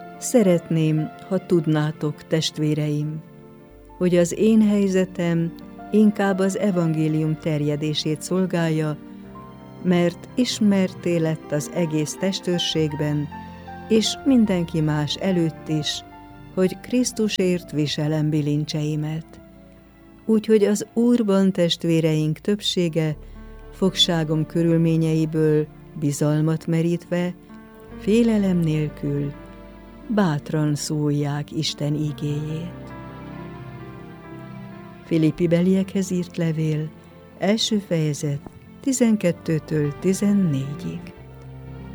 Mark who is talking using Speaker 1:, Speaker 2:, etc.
Speaker 1: Szeretném, ha tudnátok, testvéreim, hogy az én helyzetem inkább az evangélium terjedését szolgálja, mert ismertté lett az egész testőrségben, és mindenki más előtt is, hogy Krisztusért viselem bilincseimet. Úgyhogy az Úrban testvéreink többsége fogságom körülményeiből bizalmat merítve, félelem nélkül bátran szólják Isten igéjét. Filippibeliekhez írt levél, 1. fejezet, 12-től 14-ig.